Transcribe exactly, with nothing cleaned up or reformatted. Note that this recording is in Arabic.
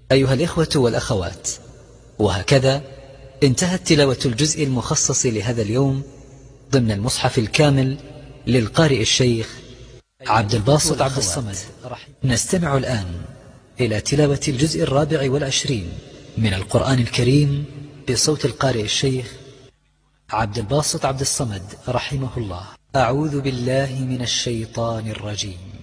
أيها الإخوة والأخوات، وهكذا انتهت تلاوة الجزء المخصص لهذا اليوم ضمن المصحف الكامل للقارئ الشيخ عبد الباسط عبد الصمد. نستمع الآن إلى تلاوة الجزء الرابع والعشرين من القرآن الكريم بصوت القارئ الشيخ عبد الباسط عبد الصمد رحمه الله. أعوذ بالله من الشيطان الرجيم.